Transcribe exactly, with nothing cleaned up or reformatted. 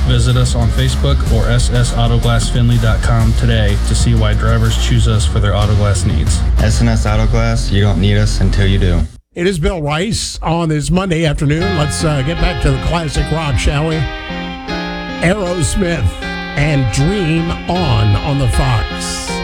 Visit us on Facebook or s s auto glass finley dot com today to see why drivers choose us for their auto glass needs. S and S Auto Glass, you don't need us until you do. It is Bill Rice on this Monday afternoon. Let's uh, get back to the classic rock, shall we? Aerosmith and Dream On on the Fox.